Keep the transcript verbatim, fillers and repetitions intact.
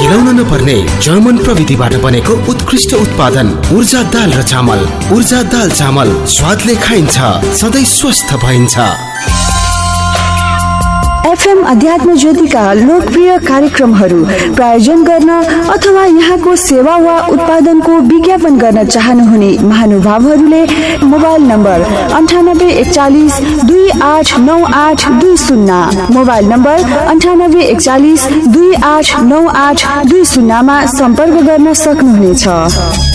केलाउन नपर्ने जर्मन प्रविधिबाट बनेको उत्कृष्ट उत्पादन ऊर्जा दाल र चामल। ऊर्जा दाल चामल स्वादले खाइन्छ, सधैँ स्वस्थ भइन्छ। एफएम अध्यात्म ज्योतिका लोकप्रिय कार्यक्रमहरू प्रायोजन गर्न अथवा यहाँको सेवा वा उत्पादनको विज्ञापन गर्न चाहनुहुने महानुभावहरूले मोबाइल नम्बर अन्ठानब्बे एकचालिस दुई आठ नौ आठ दुई शून्य मोबाइल नम्बर अन्ठानब्बे एकचालिस दुई आठ नौ आठ दुई शून्यमा सम्पर्क गर्न सक्नुहुनेछ।